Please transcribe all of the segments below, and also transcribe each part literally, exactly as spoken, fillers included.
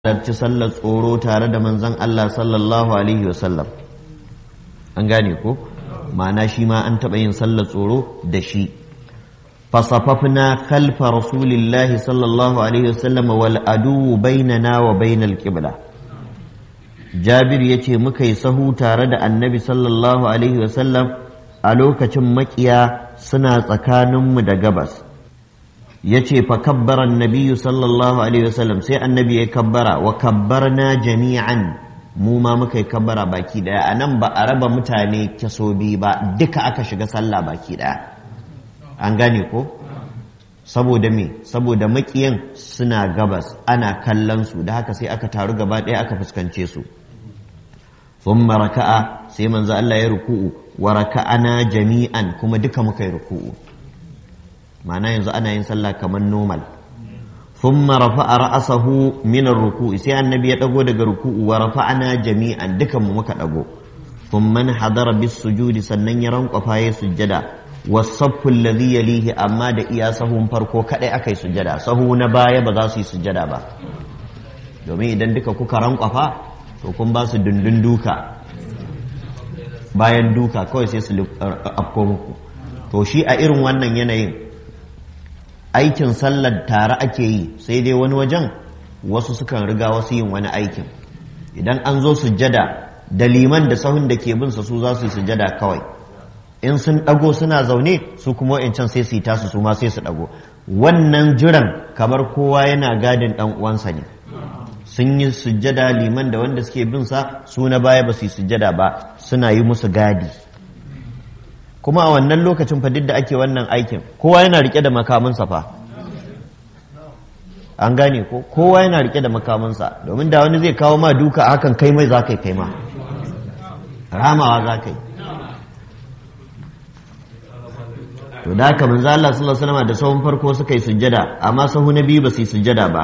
halarci sallar tsoro tare da manzon Allah sallallahu alaihi wasallam an gane ko ma'ana shi ma an taɓa yin sallar tsoro da shi fasafafna khalfa rasulillahi sallallahu alaihi wasallam wal adu bainana wa bainal qibla Jabir yace muka yi sahu tare da annabi sallallahu alaihi wasallam a lokacin makiya suna tsakaninmu da gabas yace fa kabbara annabiyyu sallallahu alaihi wasallam sai annabi ya kabbara wa kabbarna jami'an mu ma muka yi kabbara baki daya anan ba a raba mutane kaso biyu ba duka aka shiga sallah baki daya an gane ko saboda me saboda makiyan suna gabas ana kallon su da haka sai aka taru gaba daya aka fuskance su thumma raka'a sai manzo Allah ya ruku'u wa raka'ana jami'an kuma duka muka yi ruku'u ma'ana yanzu ana yin sallah kamar normal thumma rafa'a ra'sahu min ar-ruku'i sai annabi ya dago daga ruku'u wa rafa'ana jami'an dukan mu muka dago thumma hadara bis sujudi sannan ya rankwafa ya sujjada was-saffu alladhi yalihi amma da iya sahun farko kadai akai sujjada sahu na baya ba za su yi sujjada ba domin idan duka kuka rankwafa to kun ba su dundun duka bayan duka kawai sai su afko muku to shi a irin wannan yanayin aikin sallar tare ake yi sai dai wani wajen wasu sukan riga wasu yin wani aikin idan an zo sujjada da liman da sahun da ke binsa su za su yi sujjada kawai in sun dago suna zaune su kuma wa'incan sai su yi tasu su ma sai su dago wannan jiran kamar kowa yana gadin dan uwansa ne sun yi sujjada liman da wanda suke binsa su na baya ba su yi sujjada ba suna yi musu gadi kuma a wannan lokacin fa duk da ake wannan aikin kowa yana rike da makamansa fa an gane ko kowa yana rike da makamansa domin da wani zai kawo ma duka hakan kai mai za kai kai ma ramawa za kai to da haka manzo Allah sallallahu alaihi wasallam da sahun farko suka yi sujjada amma sahu na biyu ba su yi sujjada ba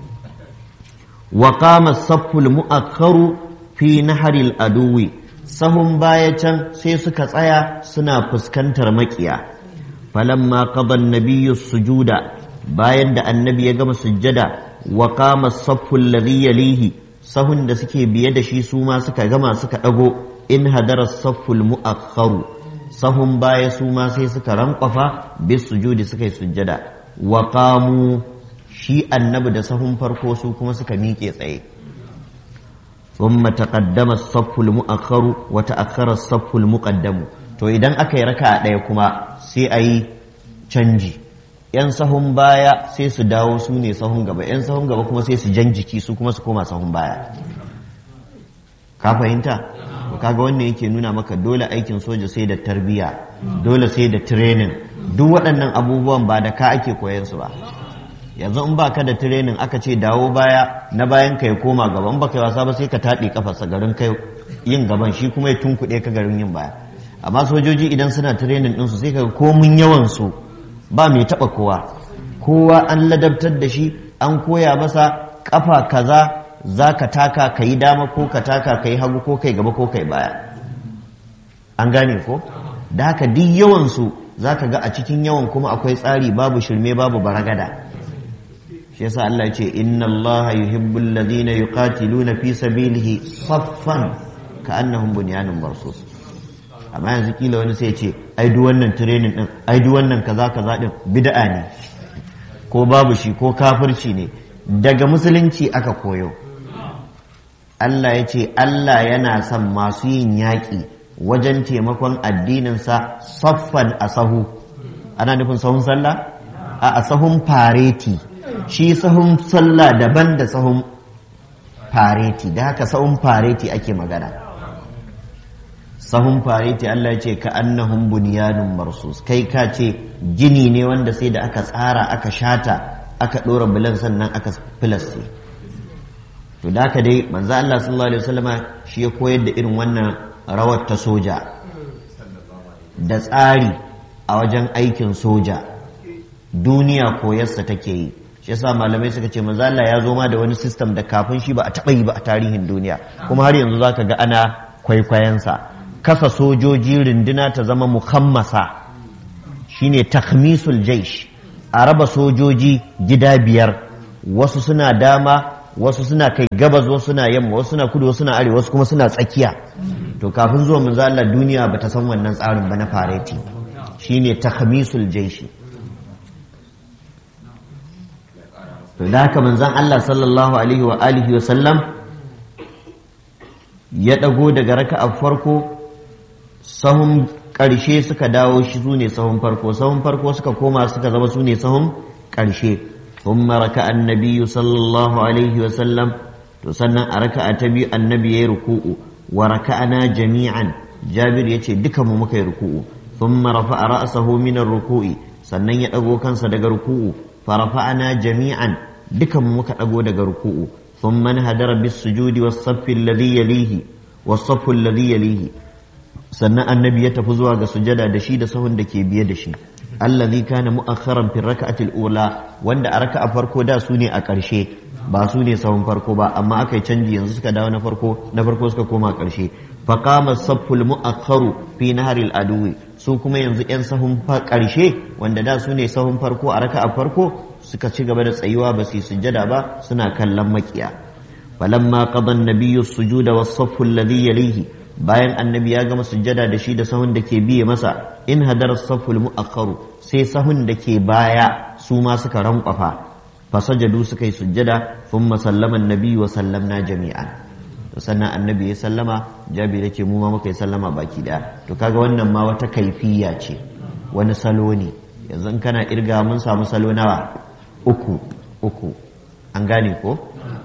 wa qama as-saffu al-mu'akhkharu fi nahri al-aduwi sahun baya can sai suka tsaya suna fuskantar makiya falamma qada an-nabiyyu sujuda bayan da annabi ya gama sujjada wa qama as-saffu alladhi yalihi sahun da suke biye da shi su ma suka gama suka dago in hadara as-saffu al-mu'akhkharu sahun baya su ma sai suka rankwafa bis sujudi suka yi sujjada wa qamu shi annabi da sahun farko su kuma suka miƙe tsaye ثم تقدم الصف المؤخر وتأخر الصف المقدم to idan aka yi raka ɗaya kuma sai a yi canji yan sahun baya sai su dawo su ne sahun gaba yan sahun gaba kuma sai su jan jiki su kuma su koma sahun baya ka fahimta kaga wannan yake nuna maka dole aikin soja sai da tarbiya dole sai da training duk waɗannan abubuwan ba da ka ake koyan su ba yanzu in baka da training aka ce dawo baya na bayan ka ya koma gaban baka yi wasa ba sai ka taɗe kafarsa garin kai yin gaban shi kuma ya tunkuɗe ka garin yin baya amma sojoji idan suna training ɗinsu sai ka komun yawan su ba mai taɓa kowa kowa an ladabtar da shi an koya masa kafa kaza za ka taka ka yi dama ko ka taka ka yi hagu ko kai gaba ko kai baya an gane ko da haka duk yawan su za ka ga a cikin yawan kuma akwai tsari babu shirme babu baragada shi yasa Allah ya ce inna Allah yuhibbul ladina yuqatiluna fi sabilihi saffan ka'annahum bunyanun marsus amma yanzu kila wani sai ya ce ai duk wannan training din ai duk wannan kaza kaza din bid'a ne ko babu shi ko kafirci ne daga musulunci aka koyo Allah ya ce Allah yana son masu yin yaƙi wajen taimakon addininsa saffan a sahu ana nufin sahun sallah a sahun fareti shi sahun sallah daban da sahun fareti da haka sahun fareti ake magana sahun fareti Allah ce ka annahum bunyanun marsus kai ka ce gini ne wanda sai da aka tsara aka shata aka ɗora bulan sannan aka filaste to da haka dai manzo Allah sallallahu alaihi wasallama shi ya koyar da irin wannan rawar ta soja da tsari a wajen aikin soja duniya koyarsa take yi shi yasa malamai suka ce manzo Allah ya zo ma da wani system da kafin shi ba a taba yi ba a tarihin duniya kuma har yanzu zaka ga ana kwaikwayensa kasa sojoji runduna ta zama muhammasa shine takhmisul jaish a raba sojoji gida biyar wasu suna dama wasu suna kai gabas wasu suna yamma wasu suna kudu wasu suna arewa wasu kuma suna tsakiya to kafin zuwa manzo Allah duniya bata san wannan tsarin ba na fareti shine takhmisul jaishi to da haka manzon Allah sallallahu alaihi wa alihi wa sallam ya dago daga raka'a farko sahun ƙarshe suka dawo shi su ne sahun farko sahun farko suka koma suka zama su ne sahun ƙarshe thumma raka'a annabiyyu sallallahu alaihi wa sallam to sannan a raka'a ta biyu annabi yayi ruku'u wa raka'ana jami'an Jabir yace dukan mu muka yi ruku'u thumma rafa'a ra'sahu min ar-ruku'i sannan ya dago kansa daga ruku'u fa rafa'ana jami'an dukan mu muka dago daga ruku'u thumma hadara bis-sujudi was-saffi alladhi yalihi was-saffu alladhi yalihi sannan annabi ya tafi zuwa ga sujada da shi da sahun da ke biye da shi allazi kana mu'akhkharan fi rak'ati al-ula wanda a raka'a farko da su ne a ƙarshe ba su ne sahun farko ba amma aka yi canji yanzu suka dawo na farko na farko suka koma ƙarshe fa qama as-saffu al-mu'akhkharu fi nahri al-aduwi su kuma yanzu yan sahun ƙarshe wanda da su ne sahun farko a raka'a farko suka ci gaba da tsayuwa ba su sujada ba suna kallon makiya falamma qada an-nabiyyu as-sujuda was-saffu alladhi yalihi bayan annabi ya gama sujjada da shi da sahun da ke biye masa in hadar saful mu'akkaru sai sahun da ke baya su ma suka rankwafa fasajadu suka yi sujjada thumma sallama annabi wa sallamna jami'an to sannan annabi ya sallama Jabir yake mu ma muka yi sallama baki daya to kaga wannan ma wata kaifiya ce wani salo ne yanzu in kana irga mun samu salo nawa uku uku an gane ko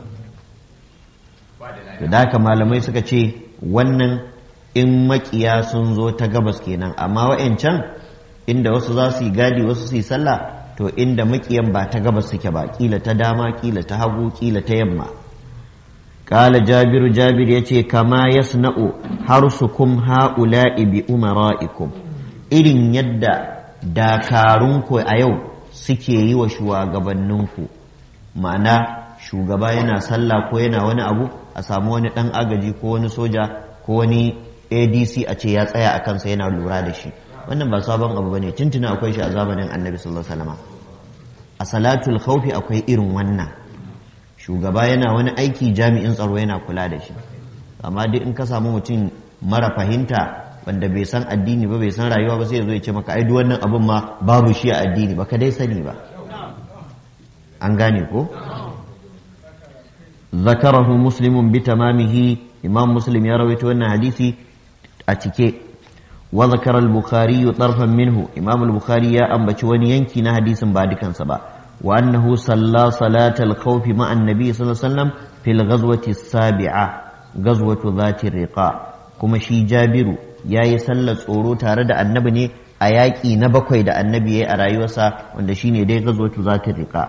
to da haka malamai suka ce wannan in makiya sun zo ta gabas kenan amma wa'ancan inda wasu za su yi gadi wasu su yi sallah to inda makiyan ba ta gabas suke ba kila ta dama kila ta hagu kila ta yamma kala jabiru jabir yace kama yasna'u harsukum haula'i bi umara'ikum irin yadda dakarunku a yau suke yi wa shugabanninku ma'ana shugaba yana sallah ko yana wani abu a samu wani dan agaji ko wani soja ko wani A D C a ce ya tsaya a kansa yana lura da shi wannan ba sabon abu bane tuntuna akwai shi a zamanin annabi sallallahu alaihi wasallam a salatul khawfi akwai irin wannan shugaba yana wani aiki jami'in tsaro yana kula da shi amma duk in ka samu mutum mara fahimta wanda bai san addini ba bai san rayuwa ba sai ya zo ya ce maka ai duk wannan abun ma babu shi a addini ba ka dai sani ba an gane ko ذكره مسلم بتمامه إمام مسلم يروي أن حديثي أتكي وذكر البخاري طرفا منه إمام البخاري يا أم بشواني ينكينا حديثا بعد كان سبا وأنه صلى صلاة الخوف مع النبي صلى الله عليه وسلم في الغزوة السابعة غزوة ذات الرقاء كما شي جابر يا يسلى صورو تارد النبي أياكي نبكوي دا النبي أرايوسا وندشيني دي غزوة ذات الرقاء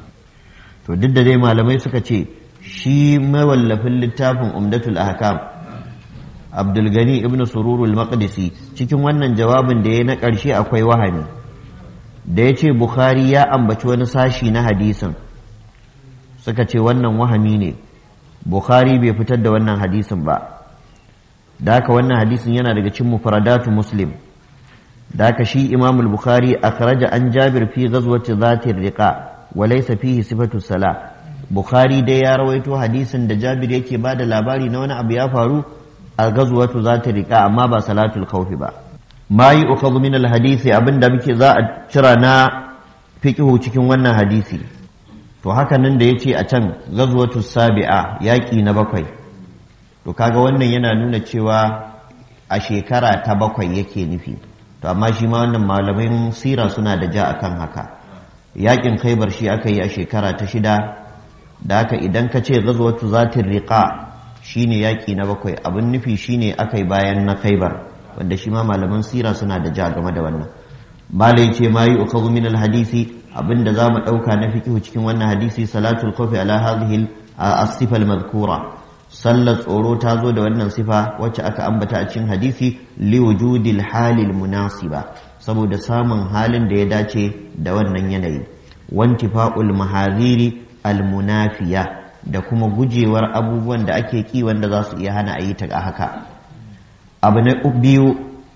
فدد دي معلمي سكتي shi mawallafin littafin umdatul ahkam abdulgani ibn sururul maqdisi cikin wannan jawabin da ya na ƙarshe akwai wahami da ya ce bukhari ya ambaci wani sashi na hadisin suka ce wannan wahami ne bukhari bai fitar da wannan hadisin ba da haka wannan hadisin yana daga cikin mufradatu muslim da haka shi imamul bukhari akhraja an jabir fi ghazwati zatir riqa wa laysa fihi sifatu salah Bukhari dai ya rawaito hadisin da Jabir yake ba da labari na wani abu ya faru a gazwatu za ta riƙa amma ba salatul khawfi ba. Ma yi ukhadhu min al-hadisi abinda muke za a cira na fiqhu cikin wannan hadisi. To haka nan da yace a can gazwatu sabi'a yaki na bakwai. To kaga wannan yana nuna cewa a shekara ta bakwai yake nufi. To amma shi ma wannan malamin sira suna da ja akan haka. Yakin Khaibar shi aka yi a shekara ta shida da haka idan ka ce ghazwatu zatir riqa shine yaki na bakwai abin nufi shine akai bayan na Khaibar wanda shi ma malaman sira suna da ja game da wannan malai ce ma yi ukhadhu min alhadisi abinda zamu dauka na fiqh cikin wannan hadisi salatul khawfi ala hadhihi as-sifa al-madhkura sallar tsoro ta zo da wannan sifa wacce aka ambata a cikin hadisi li wujudil halil munasiba saboda samun halin da ya dace da wannan yanayi wantifa'ul mahaziri almunafiya da kuma gujewar abubuwan da ake ki wanda za su iya hana a yi ta haka abu na biyu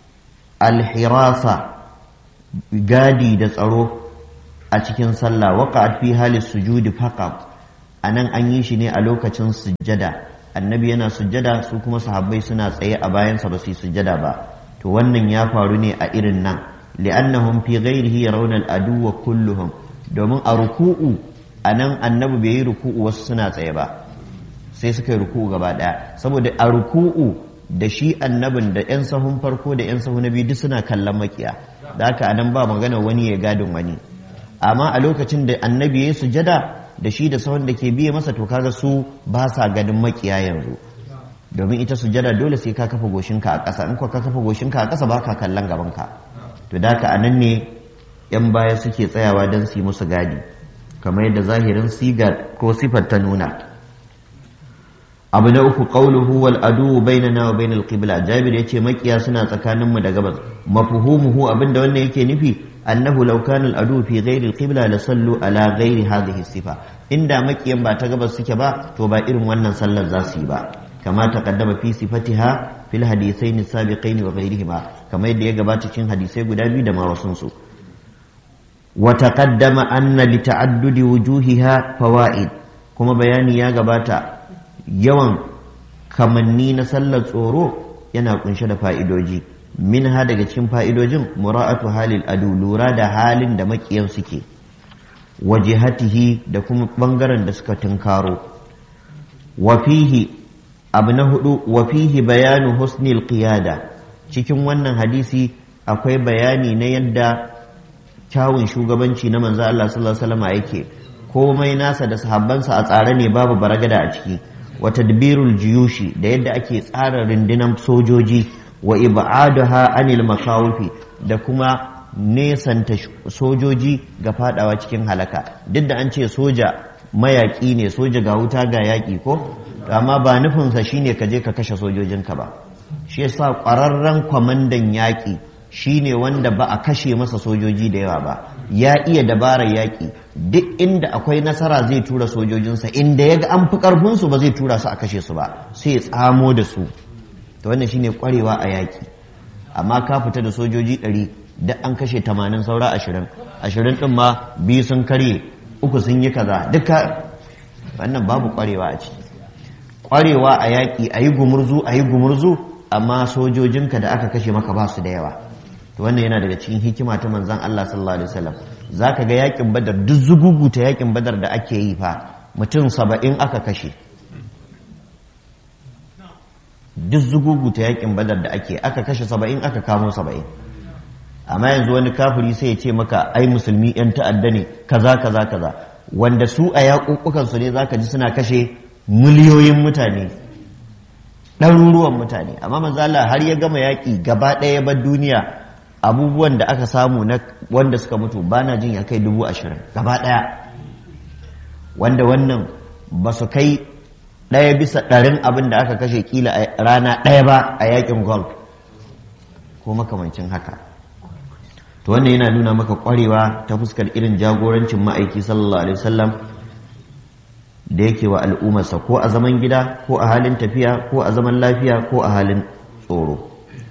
alhirasa gadi da tsaro a cikin sallah waqa'at fi halis sujudi faqat anan an yi shi ne a lokacin sujjada annabi yana sujjada su kuma sahabbai suna tsaye a bayansa ba su yi sujjada ba to wannan ya faru ne a irin nan li'annahum fi ghairihi yarawna al-aduwwa kulluhum domin a ruku'u anan annabi bai yi ruku'u wasu suna tsaye ba sai suka yi ruku'u gaba daya saboda a ruku'u da shi annabin da yan sahun farko da yan sahun na biyu duk suna kallon makiya da haka anan ba magana wani ya gadin wani amma a lokacin da annabi ya yi sujjada da shi da sahun da ke biye masa to kaga su ba sa ganin makiya yanzu domin ita sujada dole sai ka kafa goshinka a ƙasa in ka kafa goshinka a ƙasa ba ka kallon gabanka to da ka anan ne yan baya suke tsayawa don su yi musu gadi kamar yadda zahirin sigar ko sifar ta nuna abu na uku qawluhu wal adu bainana wa bainal qibla jabir yace makiya suna tsakanin mu da gabas mafhumuhu abinda wannan yake nufi annahu law kana al adu fi ghairi al qibla la sallu ala ghairi hadhihi sifa inda makiyan ba ta gabas suke ba to ba irin wannan sallar za su yi ba kama taqaddama fi sifatiha fil hadithain sabiqain wa ghairihima kamar yadda ya gabata cikin hadisai guda biyu da ma wasun su wa taqaddama anna li ta'addudi wujuhiha fawaid kuma bayani ya gabata yawan kamanni na sallar tsoro yana kunshe da fa'idoji min ha daga cikin fa'idojin mura'atu halil adu lura da halin da makiyan suke wajihatihi da kuma bangaren da suka tunkaro wa fihi abu na hudu wa fihi bayanu husnil qiyada cikin wannan hadisi akwai bayani na yadda kyawun shugabanci na manzo Allah sallallahu alaihi wasallam yake komai nasa da sahabbansa a tsare ne babu baragada a ciki wa tadbirul jiyushi da yadda ake tsara rundunar sojoji wa ib'adaha anil makawfi da kuma nesanta sojoji ga fadawa cikin halaka duk da an ce soja mayaki ne soja ga wuta ga yaki ko amma ba nufinsa shine ka je ka kashe sojojinka ba shi yasa ƙwararren kwamandan yaki shine wanda ba a kashe masa sojoji da yawa ba ya iya dabarar yaki duk inda akwai nasara zai tura sojojinsa inda ya ga an fi ƙarfinsu ba zai tura su a kashe su ba sai ya tsamo da su to wannan shine ƙwarewa a yaki amma ka fita da sojoji ɗari da an kashe tamanin saura ashirin ashirin ɗin ma biyu sun karye uku sun yi kaza duka wannan babu ƙwarewa a ciki ƙwarewa a yaƙi a yi gumurzu a yi gumurzu amma sojojinka da aka kashe maka ba su da yawa to wannan yana daga cikin hikima ta manzon Allah sallallahu alaihi wasallam zaka ga yaƙin badar duk zuguguta yaƙin badar da ake yi fa mutum saba'in aka kashe duk zuguguta yaƙin badar da ake aka kashe saba'in aka kamo saba'in amma yanzu wani kafiri sai ya ce maka ai musulmi yan ta'adda ne kaza kaza kaza wanda su a yaƙuƙukan su ne zaka ji suna kashe miliyoyin mutane ɗaruruwan mutane amma manzo Allah har ya gama yaƙi gaba ɗaya bar duniya abubuwan da aka samu na wanda suka mutu bana jin ya kai dubu ashirin gaba ɗaya wanda wannan ba su kai ɗaya bisa ɗarin abin da aka kashe kila a rana ɗaya ba a yaƙin golf ko makamancin haka to wannan yana nuna maka kwarewa ta fuskar irin jagorancin ma'aiki sallallahu alaihi wasallam da yake wa al'ummarsa ko a zaman gida ko a halin tafiya ko a zaman lafiya ko a halin tsoro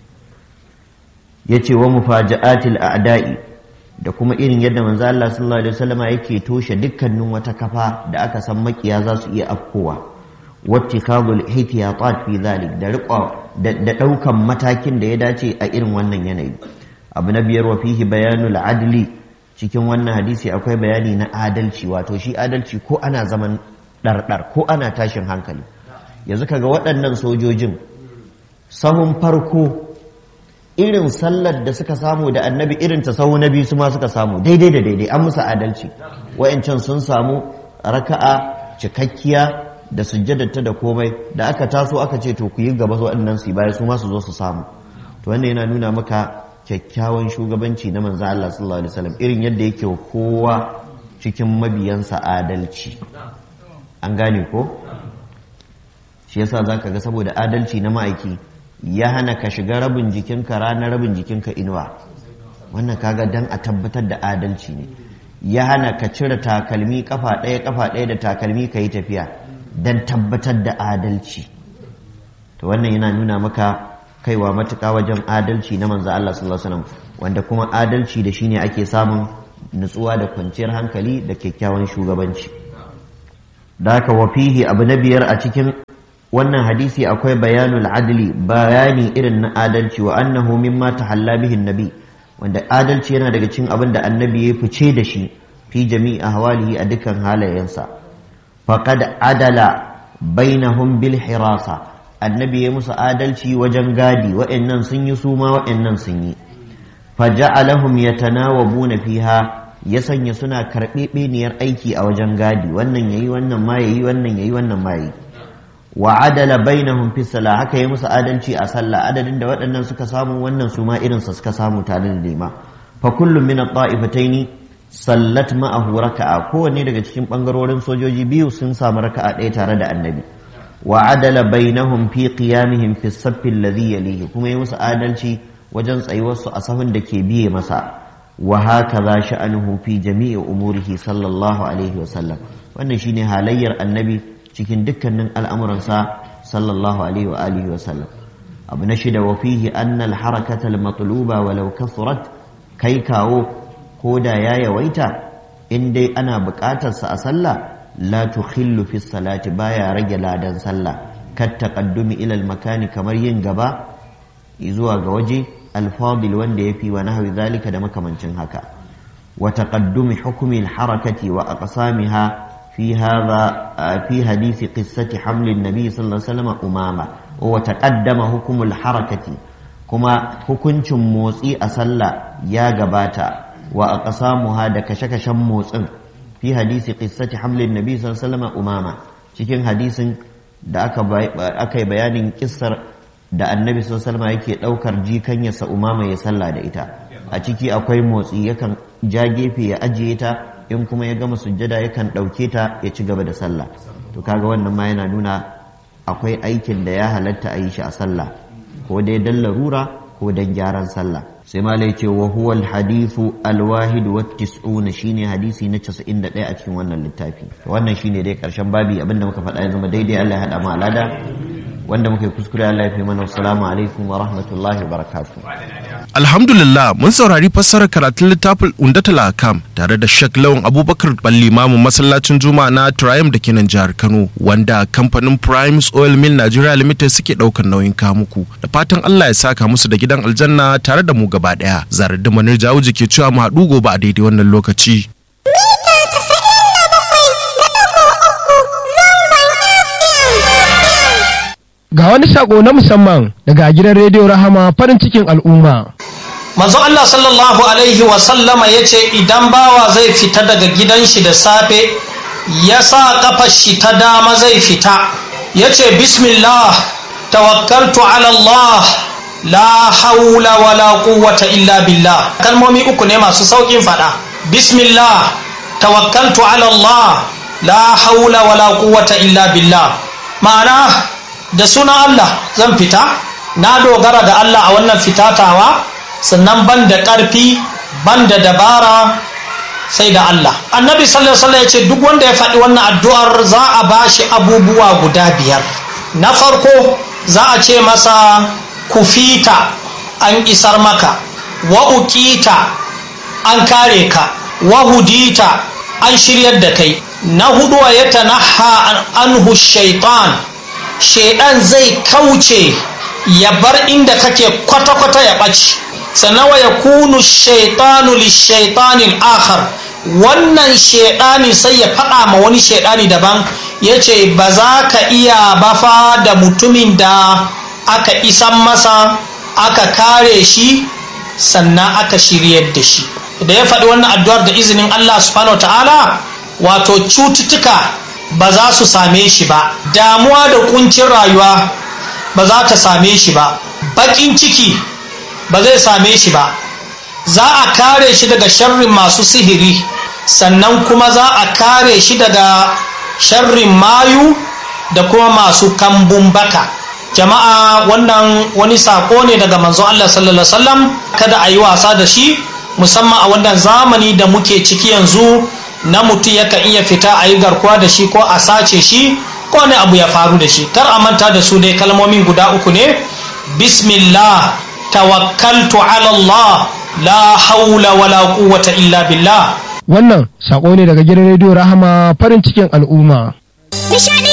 yace wa mufaja'atil a'da'i da kuma irin yadda manzo Allah sallallahu alaihi wasallam yake toshe dukkanin wata kafa da aka san makiya za su iya afkowa wattikadul ihtiyatat fi dhalik da riƙo da daukan matakin da ya dace a irin wannan yanayi abu na biyar wa fihi bayanul adli cikin wannan hadisi akwai bayani na adalci wato shi adalci ko ana zaman ɗarɗar ko ana tashin hankali yanzu kaga waɗannan sojojin sahun farko irin sallar da suka samu da annabi irin ta sahu na biyu su ma suka samu daidai da daidai an musu adalci wa'ancan sun samu raka'a cikakkiya da sujjadarta da komai da aka taso aka ce to ku yi gaba waɗannan su baya su ma su zo su samu to wannan yana nuna maka kyakkyawan shugabanci na manzo Allah sallallahu alaihi wasallam irin yadda yake kowa cikin mabiyansa adalci an gane ko shi yasa zaka ga saboda adalci na ma'aiki ya hana ka shiga rabin jikinka ranar rabin jikinka inuwa wannan kaga dan a tabbatar da adalci ne ya hana ka cire takalmi kafa ɗaya kafa ɗaya da takalmi ka yi tafiya dan tabbatar da adalci to wannan yana nuna maka kaiwa matuƙa wajen adalci na manzo Allah sallallahu alaihi wasallam wanda kuma adalci da shine ake samun nutsuwa da kwanciyar hankali da kyakkyawan shugabanci da haka wa fihi abu na biyar a cikin wannan hadisi akwai bayanul adli bayani irin na adalci wa annahu mimma tahalla bihi nabi wanda adalci yana daga cikin abin da annabi ya fice da shi fi jami'i ahwalihi a dukkan halayensa faqad adala bainahum bil hirasa annabi ya musu adalci wajen gadi wa'annan sun yi su ma wa'annan sun yi faja'alahum yatanawabuna fiha ya sanya suna karɓe beniyar aiki a wajen gadi wannan yayi wannan ma yayi wannan yayi wannan ma yayi wa adala bainahum fi salah haka ya musu adalci a sallah adadin da waɗannan suka samu wannan su ma irin sa suka samu tare da lima fa kullu min at-ta'ifataini sallat ma'ahu raka'a kowanne daga cikin bangarorin sojoji biyu sun samu raka'a ɗaya tare da annabi wa adala bainahum fi qiyamihim fi as-saff alladhi yalihi kuma ya musu adalci wajen tsayuwar su a sahun da ke biye masa wa hakaza sha'anuhu fi jami'i umurihi sallallahu alaihi wa sallam wannan shine halayyar annabi cikin dukkanin al'amuransa sallallahu alaihi wa alihi wa sallam abu na shida wa fihi anna al-harakata al-matluba walau kathurat kai kawo ko da ya yawaita in dai ana buƙatar sa a sallah la tukhillu fi salati baya rage ladan sallah kat taqaddumi ila al-makani kamar yin gaba zuwa ga waje الفاضل wanda yafi wa nahwi zalika da makamancin haka wa taqaddumi hukmi al-harakati wa aqsamiha fi hadha fi hadith qissati haml an-nabi sallallahu alaihi wasallam umama wa taqaddama hukmu al-harakati kuma hukuncin motsi a sallah ya gabata wa aqsamuha da kashe-kashen motsin fi hadith qissati haml an-nabi sallallahu alaihi wasallam umama cikin hadisin da aka aka yi bayanin kissar da annabi sallallahu alaihi yake daukar jikanyarsa umama ya sallah da ita a ciki akwai motsi yakan ja gefe ya ajiye ta in kuma ya gama sujjada yakan dauke ta ya ci gaba da sallah to kaga wannan ma yana nuna akwai aikin da ya halatta a yi shi a sallah ko dai dan larura ko dan gyaran sallah sai malai ce wa huwa al-hadithu al-wahid wa tis'una shine hadisi na casa'in da ɗaya a cikin wannan littafi wannan shine dai karshen babi abinda muka faɗa ya zama daidai Allah ya hada mu alada wanda muka yi kuskure Allah ya fi mana assalamu alaikum wa rahmatullahi wa barakatuh alhamdulillah mun saurari fassarar karatun littafin Umdatul Ahkam tare da Sheikh Lawan Abubakar Ballimamu masallacin Juma'a na Triumph da kenan jihar Kano wanda kamfanin Primes Oil Mill Nigeria Limited suke daukar nauyin kamuku da fatan Allah ya saka musu da gidan aljanna tare da mu gaba daya Zaradin Manir Jawuji ke cewa mu haɗu gobe a daidai wannan lokaci. Ga wani sako na musamman daga gidan rediyo Rahama farin cikin al'umma. Manzo Allah sallallahu alaihi wa sallama yace idan bawa zai fita daga gidan shi da safe ya sa kafar shi ta dama zai fita yace bismillah tawakkaltu ala Allah la haula wala quwwata illa billah kalmomi uku ne masu saukin fada bismillah tawakkaltu ala Allah la haula wala quwwata illa billah ma'ana da sunan Allah zan fita na dogara da Allah a wannan fitatawa sannan ban da ƙarfi ban da dabara sai da Allah annabi sallallahu alaihi wasallam ya ce duk wanda ya faɗi wannan addu'ar za a bashi abubuwa guda biyar na farko za a ce masa kufita an isar maka wa uqita an kare ka wa hudita an shiryar da kai na hudu ya tanaha anhu shaitan shaidan zai kauce ya bar inda kake kwata-kwata ya ɓaci sannan wa ya kunu shaitanu lishaitanin akhar wannan shaidani sai ya faɗa ma wani shaidani daban ya ce ba za ka iya bafa da mutumin da aka isan masa aka kare shi sannan aka shiryar da shi da ya faɗi wannan addu'ar da izinin Allah subhanahu wa ta'ala wato cututtuka ba za su same shi ba damuwa da kuncin rayuwa ba za ta same shi ba bakin ciki ba zai same shi ba za a kare shi daga sharrin masu sihiri sannan kuma za a kare shi daga sharrin mayu da kuma masu kambun baka jama'a wannan wani sako ne daga manzo Allah sallallahu alaihi wasallam kada a yi wasa da shi musamman a wannan zamani da muke ciki yanzu na mutum yakan iya fita a yi garkuwa da shi ko a sace shi ko wani abu ya faru da shi kar a manta da su dai kalmomin guda uku ne bismillah tawakkaltu ala Allah la haula wala quwwata illa billah Wannan sako ne daga gidan rediyo Rahama farin cikin al'umma. Nishadi